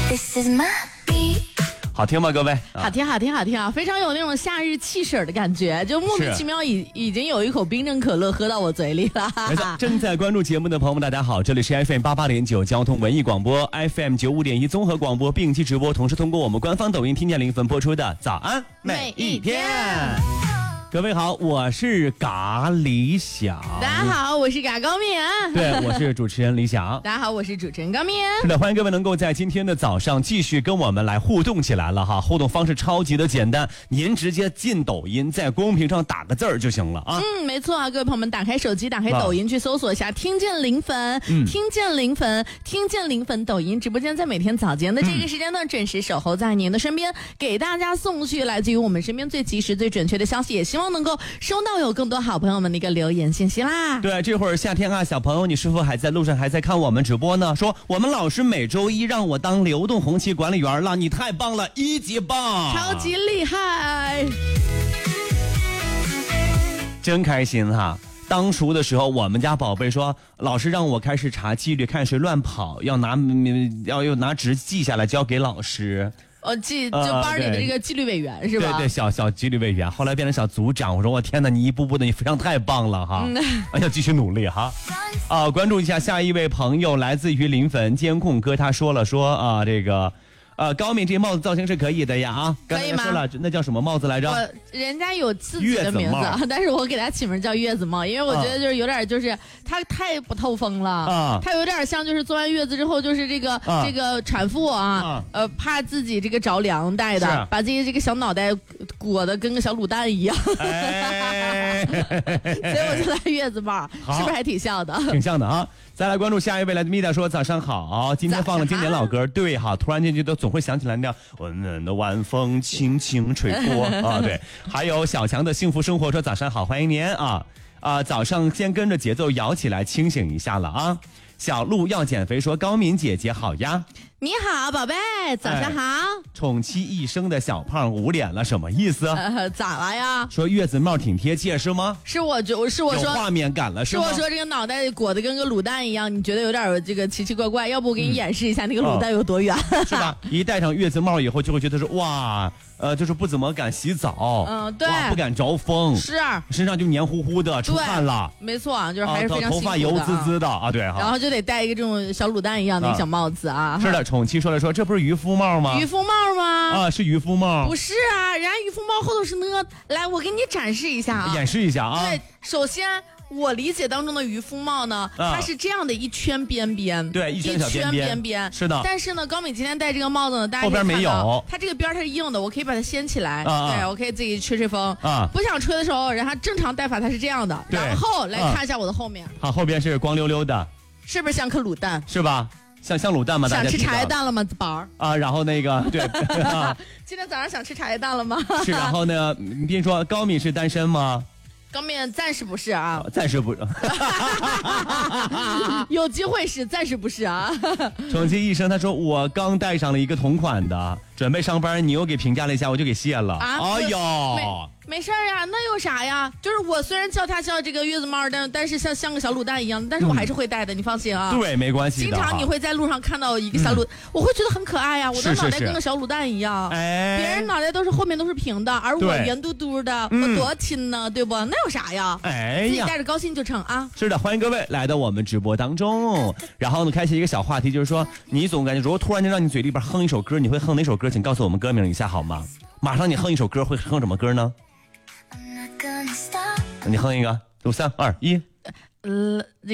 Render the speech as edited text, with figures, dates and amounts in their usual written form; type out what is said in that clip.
This is my beat。 好听吗，各位？ 好听，好听，好听啊！非常有那种夏日汽水的感觉，就莫名其妙已经有一口冰镇可乐喝到我嘴里了。 没错，正在关注节目的朋友们，大家好，这里是 FM88.9 交通文艺广播 ，FM95.1 综合广播并机直播，同时通过我们官方抖音听见0分播出的早安每一天。各位好，我是嘎李想。 大家好，我是嘎高敏。 对，我是主持人李想。 大家好，我是主持人高敏。 是的，欢迎各位能够在今天的早上继续跟我们来互动起来了哈。互动方式超级的简单，您直接进抖音，在公屏上打个字儿就行了啊。 没错啊，各位朋友们，打开手机，打开抖音去搜索一下，听见零分，听见零分，听见零分。抖音直播间在每天早间的这个时间呢，准时守候在您的身边，给大家送去来自于我们身边最及时、最准确的消息，也希望能够收到有更多好朋友们的一个留言信息啦。 对，这会儿夏天啊，小朋友，你是否还在路上，还在看我们直播呢？说我们老师每周一让我当流动红旗管理员了，你太棒了，1级棒， 超级厉害， 真开心哈。当初的时候，我们家宝贝说，老师让我开始查纪律，看谁乱跑，要拿纸记下来交给老师。 就班里的这个纪律委员是吧？ 对，小纪律委员，后来变成小组长。我说我天哪，你一步步的，你非常太棒了哈！要继续努力哈。关注一下下一位朋友，来自于临汾监控哥，他说这个。高敏这帽子造型是可以的呀啊！ 可以吗？ 刚才说了，那叫什么帽子来着？ 人家有自己的名字，但是我给他起名叫月子帽，因为我觉得就是有点它太不透风了啊，它有点像就是做完月子之后就是这个产妇啊，怕自己这个着凉戴的，把自己这个小脑袋裹得跟个小卤蛋一样，所以我就戴月子帽，是不是还挺像的？ 挺像的啊！再来关注下一位，来自米达说早上好，今天放了经典老歌，对哈，突然间就总会想起来那温暖的晚风轻轻吹过啊，对，还有小强的幸福生活说早上好，欢迎您啊，早上先跟着节奏摇起来，清醒一下了啊。小鹿要减肥说高敏姐姐好呀， 你好宝贝，早上好。 宠妻一生的小胖捂脸了，什么意思？ 咋了呀？ 说月子帽挺贴切是吗？ 是我说有画面感了是吗？ 是我说这个脑袋裹得跟个卤蛋一样，你觉得有点这个奇奇怪怪，要不我给你演示一下那个卤蛋有多远？ 是吧？一戴上月子帽以后，就会觉得是哇。就是不怎么敢洗澡， 对， 不敢着风， 是身上就黏糊糊的，出汗了， 没错，就是还是非常辛苦的， 头发油滋滋的啊，对哈， 然后就得戴一个这种小卤蛋一样的小帽子啊。 是的，宠妻说这不是渔夫帽吗？ 渔夫帽吗？ 是渔夫帽？ 不是啊，人家渔夫帽后头是呢。来，我给你展示一下啊， 演示一下啊。 对，首先。我理解当中的渔夫帽呢，它是这样的一圈边边， 对，一圈小边边，是的。 但是呢，高敏今天戴这个帽子呢，大家后边没有， 它这个边它是硬的，我可以把它掀起来，对，我可以自己吹风不想吹的时候，然后正常戴法它是这样的，然后来看一下我的后面， 好，后边是光溜溜的， 是不是像颗卤蛋？ 是吧？像卤蛋吗？ 想吃茶叶蛋了吗，宝儿？然后那个对， 今天早上想吃茶叶蛋了吗？ 是，然后呢，你别说高敏是单身吗？ 高敏暂时不是啊， 暂时不是， 有机会是，暂时不是啊。 宠妻医生他说我刚带上了一个同款的，准备上班，你又给评价了一下，我就给卸了。哎呦， 没事呀，那有啥呀？就是我虽然叫它叫这个月子帽，但是像个小卤蛋一样，但是我还是会戴的，你放心啊。 对，没关系的。 经常你会在路上看到一个小卤，我会觉得很可爱呀。我的脑袋跟个小卤蛋一样，别人脑袋后面都是平的，而我圆嘟嘟的，我多亲呢，对不？那有啥呀？自己戴着高兴就成啊。 是的，欢迎各位来到我们直播当中。然后呢，开启一个小话题，就是说你总感觉如果突然间让你嘴里边哼一首歌，你会哼哪首歌？请告诉我们歌名一下好吗？马上你哼一首歌，会哼什么歌呢？你哼一个，5、3、2、1。